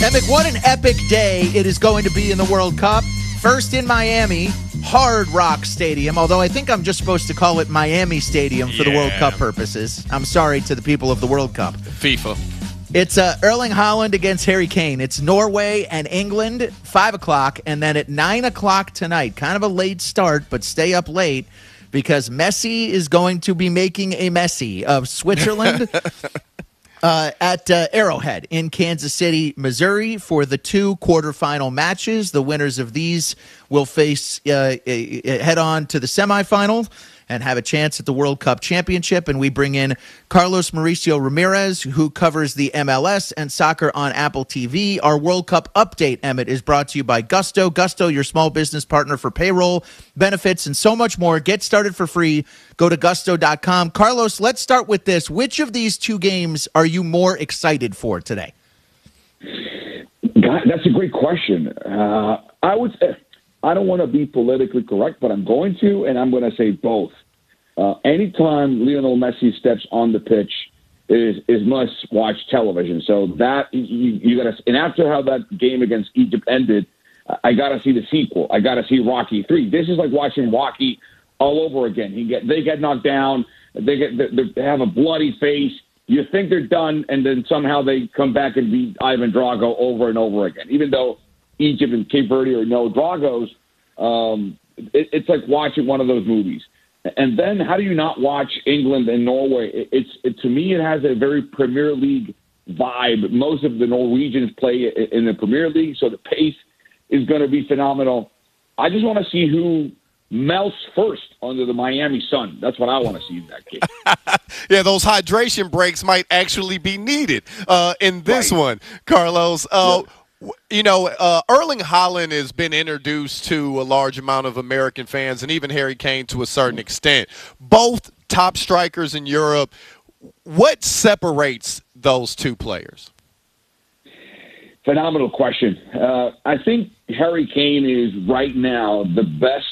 Emic, what an epic day it is going to be in the World Cup. First in Miami, Hard Rock Stadium, although I think I'm just supposed to call it Miami Stadium for the World Cup purposes. I'm sorry to the people of the World Cup. FIFA. It's Erling Haaland against Harry Kane. It's Norway and England, 5 o'clock, and then at 9 o'clock tonight, kind of a late start, but stay up late because Messi is going to be making a Messi of Switzerland. At Arrowhead in Kansas City, Missouri, for the 2 quarterfinal matches. The winners of these will face head on to the semifinal and have a chance at the World Cup Championship. And we bring in Carlos Mauricio Ramirez, who covers the MLS and soccer on Apple TV. Our World Cup update, Emmett, is brought to you by Gusto. Gusto, your small business partner for payroll, benefits, and so much more. Get started for free. Go to gusto.com. Carlos, let's start with this. Which of these 2 games are you more excited for today? God, that's a great question. I would say, I don't want to be politically correct, but I'm going to, and I'm going to say both. Anytime Lionel Messi steps on the pitch is must-watch television. So that you got to, and after how that game against Egypt ended, I got to see the sequel. I got to see Rocky 3. This is like watching Rocky all over again. They get knocked down. They have a bloody face. You think they're done, and then somehow they come back and beat Ivan Drago over and over again. Even though Egypt and Cape Verde are no Dragos, it's like watching one of those movies. And then how do you not watch England and Norway? To me, it has a very Premier League vibe. Most of the Norwegians play in the Premier League, so the pace is going to be phenomenal. I just want to see who melts first under the Miami sun. That's what I want to see in that game. Yeah, those hydration breaks might actually be needed in this one, Carlos. Erling Haaland has been introduced to a large amount of American fans and even Harry Kane to a certain extent. Both top strikers in Europe. What separates those 2 players? Phenomenal question. I think Harry Kane is right now the best.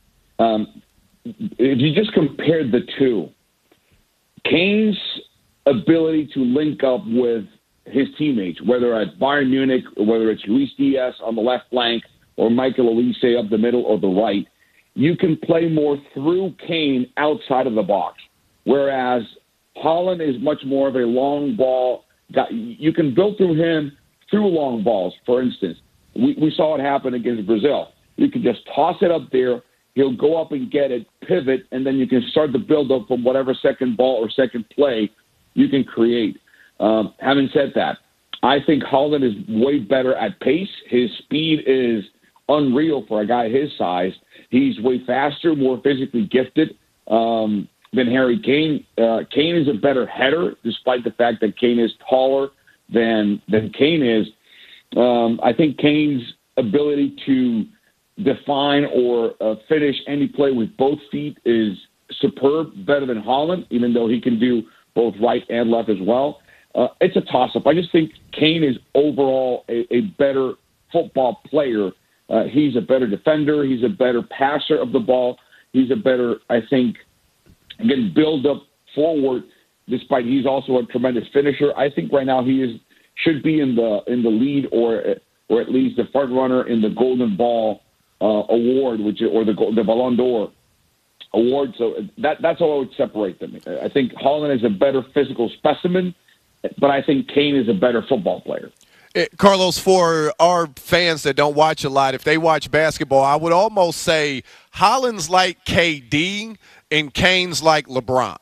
If you just compare the 2, Kane's ability to link up with his teammates, whether at Bayern Munich, or whether it's Luis Diaz on the left flank or Michael Olise up the middle or the right, you can play more through Kane outside of the box. Whereas Haaland is much more of a long ball guy. You can build through him through long balls, for instance. We saw it happen against Brazil. You can just toss it up there. He'll go up and get it, pivot, and then you can start the build-up from whatever second ball or second play you can create. Having said that, I think Haaland is way better at pace. His speed is unreal for a guy his size. He's way faster, more physically gifted than Harry Kane. Kane is a better header, despite the fact that Kane is taller than Kane is. I think Kane's ability to define or finish any play with both feet is superb, better than Haaland, even though he can do both right and left as well. It's a toss-up. I just think Kane is overall a better football player. He's a better defender. He's a better passer of the ball. He's a better, I think, again, build up forward, despite he's also a tremendous finisher. I think right now he should be in the lead or at least the front runner in the Golden Ball award, or the Ballon d'Or award. So that's how I would separate them. I think Haaland is a better physical specimen, but I think Kane is a better football player. Carlos, for our fans that don't watch a lot, if they watch basketball, I would almost say Haaland's like KD and Kane's like LeBron.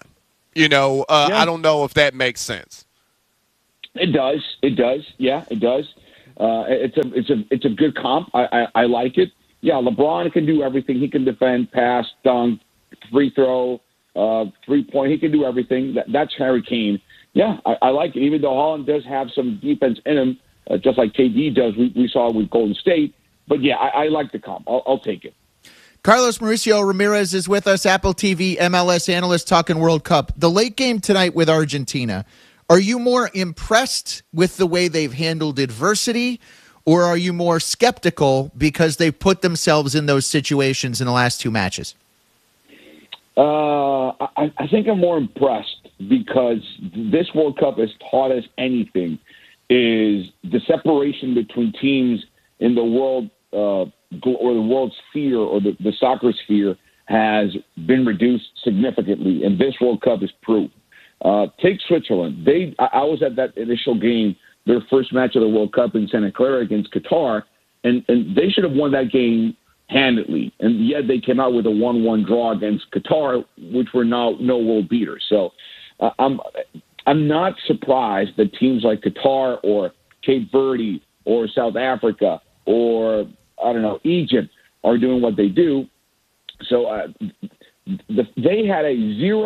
I don't know if that makes sense. It does. Yeah, it does. It's a good comp. I like it. Yeah, LeBron can do everything. He can defend, pass, dunk, free throw, 3-point. He can do everything. That's Harry Kane. Yeah, I like it. Even though Haaland does have some defense in him, just like KD does, we saw with Golden State. But yeah, I like the comp. I'll take it. Carlos Mauricio Ramirez is with us, Apple TV MLS analyst, talking World Cup. The late game tonight with Argentina. Are you more impressed with the way they've handled adversity, or are you more skeptical because they've put themselves in those situations in the last 2 matches? I think I'm more impressed because this World Cup has taught us anything. is the separation between teams in the world or the world sphere or the soccer sphere has been reduced significantly, and this World Cup is proof. Take Switzerland. I was at that initial game, their first match of the World Cup in Santa Clara against Qatar, and they should have won that game handedly, and yet they came out with a 1-1 draw against Qatar, which were no world beaters. So I'm not surprised that teams like Qatar or Cape Verde or South Africa or, I don't know, Egypt are doing what they do. So they had a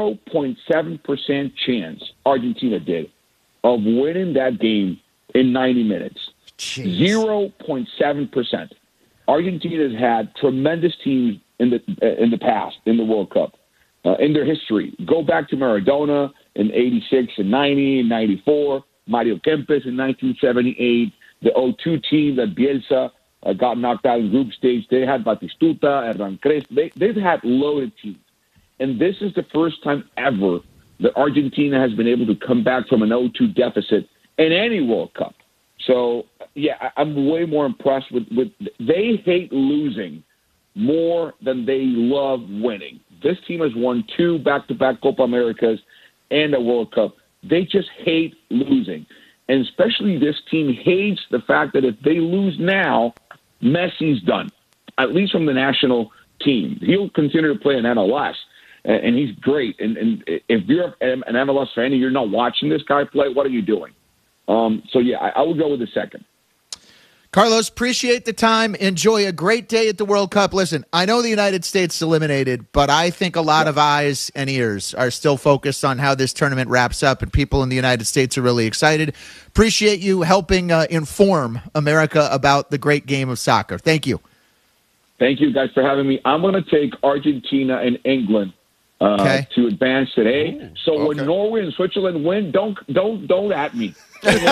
0.7% chance, Argentina did, of winning that game in 90 minutes. Jeez. 0.7%. Argentina's had tremendous teams in the past, in the World Cup, in their history. Go back to Maradona in 86 and 90 and 94, Mario Kempes in 1978, the 02 team that Bielsa got knocked out in group stage. They had Batistuta, Hernan Crespo. They've had loaded teams. And this is the first time ever that Argentina has been able to come back from an 0-2 deficit in any World Cup. So, yeah, I'm way more impressed with they hate losing more than they love winning. This team has won 2 back-to-back Copa Americas and a World Cup. They just hate losing. And especially this team hates the fact that if they lose now, Messi's done, at least from the national team. He'll continue to play in MLS, and he's great. And if you're an MLS fan and you're not watching this guy play, what are you doing? So, yeah, I would go with the second. Carlos, appreciate the time. Enjoy a great day at the World Cup. Listen, I know the United States is eliminated, but I think a lot of eyes and ears are still focused on how this tournament wraps up, and people in the United States are really excited. Appreciate you helping inform America about the great game of soccer. Thank you. Thank you, guys, for having me. I'm going to take Argentina and England to advance today. So when Norway and Switzerland win, don't at me. don't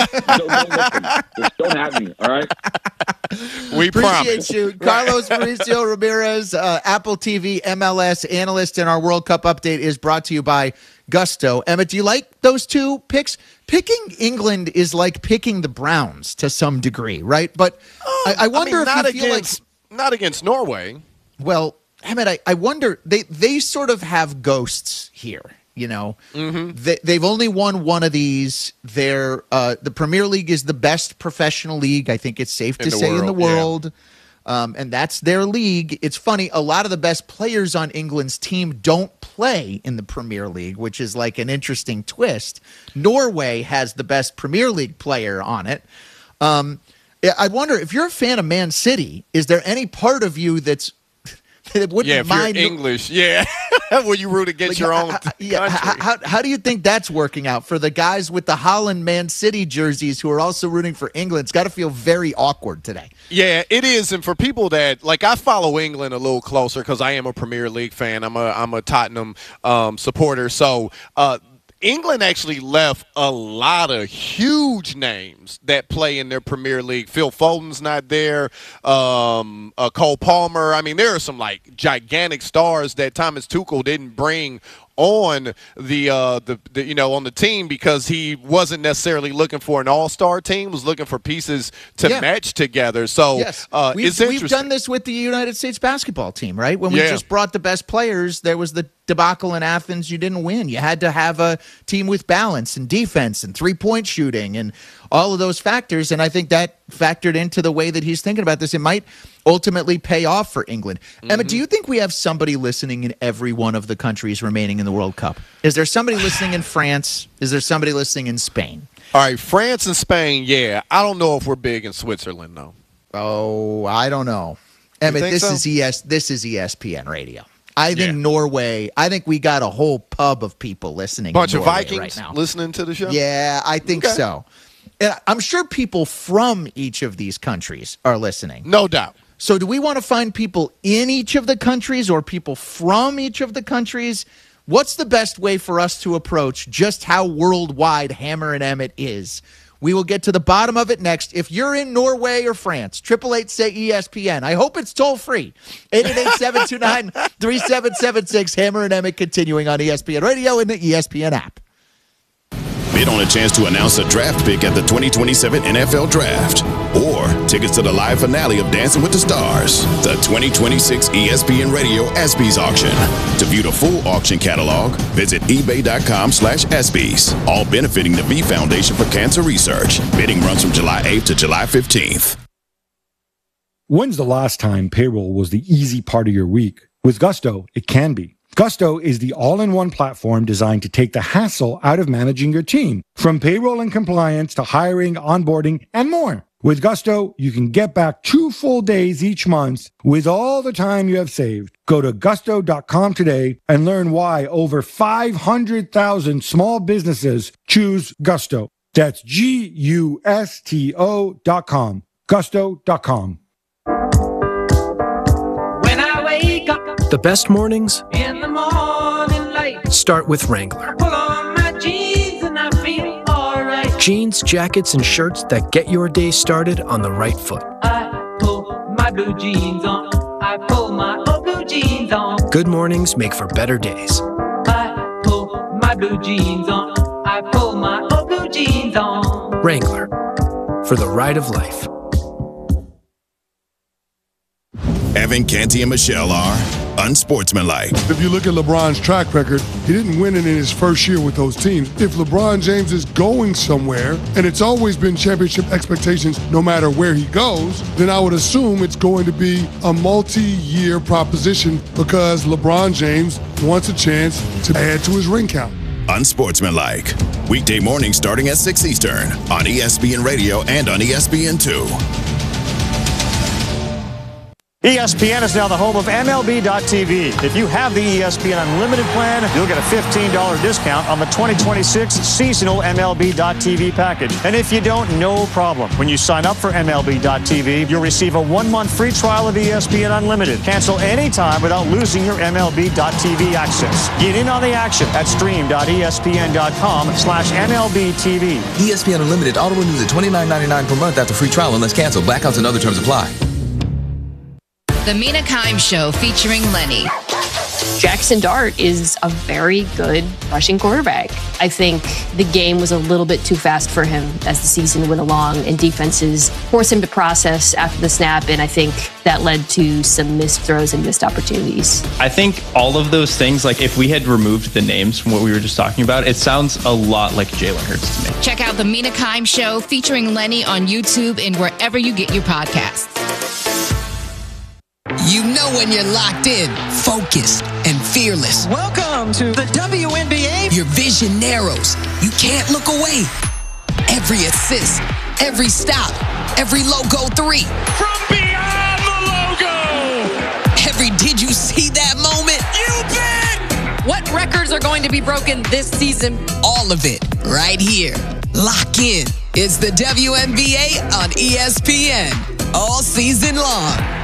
at me, all right? We appreciate you. Carlos Mauricio Ramirez, Apple TV MLS analyst, and our World Cup update is brought to you by Gusto. Emmett, do you like those two picks? Picking England is like picking the Browns to some degree, right? But I wonder if you feel like... Not against Norway. Well, Emmett, I wonder, they sort of have ghosts here. You know, they've only won one of these. The Premier League is the best professional league, I think it's safe to say, in the world. Yeah. And that's their league. It's funny, a lot of the best players on England's team don't play in the Premier League, which is like an interesting twist. Norway has the best Premier League player on it. I wonder, if you're a fan of Man City, is there any part of you that wouldn't mind? You're English, will you root against your own country? How do you think that's working out for the guys with the Holland Man City jerseys who are also rooting for England? It's got to feel very awkward today. Yeah, it is. And for people that, like, I follow England a little closer because I am a Premier League fan. I'm a Tottenham supporter. So England actually left a lot of huge names that play in their Premier League. Phil Foden's not there. Cole Palmer. I mean, there are some like gigantic stars that Thomas Tuchel didn't bring on the on the team because he wasn't necessarily looking for an all-star team, was looking for pieces to match together. So yes. It's interesting. We've done this with the United States basketball team, right? When we just brought the best players, there was the debacle in Athens. You didn't win. You had to have a team with balance and defense and three-point shooting and all of those factors, and I think that factored into the way that he's thinking about this. It might ultimately pay off for England. Emma, do you think we have somebody listening in every one of the countries remaining in the World Cup? Is there somebody listening in France? Is there somebody listening in Spain? All right, France and Spain, yeah. I don't know if we're big in Switzerland, though. Oh, I don't know. Emmett, this is ESPN radio. I think Norway, I think we got a whole pub of people listening. Bunch of Norway Vikings right now. listening to the show? Yeah, I think so. And I'm sure people from each of these countries are listening. No doubt. So do we want to find people in each of the countries or people from each of the countries? What's the best way for us to approach just how worldwide Hammer and Emmett is? We will get to the bottom of it next. If you're in Norway or France, 888-SAY-ESPN. I hope it's toll-free. 888-729-3776. Hammer and Emmett continuing on ESPN Radio and the ESPN app. Bid on a chance to announce a draft pick at the 2027 NFL Draft. Or tickets to the live finale of Dancing with the Stars, the 2026 ESPN Radio ESPYs auction. To view the full auction catalog, visit ebay.com/ESPYs. All benefiting the V Foundation for Cancer Research. Bidding runs from July 8th to July 15th. When's the last time payroll was the easy part of your week? With Gusto, it can be. Gusto is the all-in-one platform designed to take the hassle out of managing your team, from payroll and compliance to hiring, onboarding, and more. With Gusto, you can get back 2 full days each month with all the time you have saved. Go to gusto.com today and learn why over 500,000 small businesses choose Gusto. That's Gusto.com. Gusto.com. The best mornings in the morning light start with Wrangler. Pull on my jeans and I feel alright. Jeans, jackets, and shirts that get your day started on the right foot. I pull my blue jeans on. I pull my old blue jeans on. Good mornings make for better days. I pull my blue jeans on. I pull my old blue jeans on. Wrangler, for the ride of life. Evan, Canty, and Michelle are unsportsmanlike. If you look at LeBron's track record, he didn't win it in his first year with those teams. If LeBron James is going somewhere, and it's always been championship expectations no matter where he goes, then I would assume it's going to be a multi-year proposition because LeBron James wants a chance to add to his ring count. Unsportsmanlike. Weekday mornings starting at 6 Eastern on ESPN Radio and on ESPN2. ESPN is now the home of MLB.tv. If you have the ESPN Unlimited plan, you'll get a $15 discount on the 2026 seasonal MLB.tv package. And if you don't, no problem. When you sign up for MLB.tv, you'll receive a 1-month free trial of ESPN Unlimited. Cancel anytime without losing your MLB.tv access. Get in on the action at stream.espn.com/MLBTV. ESPN Unlimited auto renews at $29.99 per month after free trial unless canceled. Blackouts and other terms apply. The Mina Kimes Show featuring Lenny. Jackson Dart is a very good rushing quarterback. I think the game was a little bit too fast for him as the season went along, and defenses forced him to process after the snap, and I think that led to some missed throws and missed opportunities. I think all of those things, like if we had removed the names from what we were just talking about, it sounds a lot like Jalen Hurts to me. Check out The Mina Kimes Show featuring Lenny on YouTube and wherever you get your podcasts. You know when you're locked in, focused, and fearless. Welcome to the WNBA. Your vision narrows. You can't look away. Every assist, every stop, every logo 3. From beyond the logo. Every did you see that moment? You bet. What records are going to be broken this season? All of it right here. Lock in. It's the WNBA on ESPN all season long.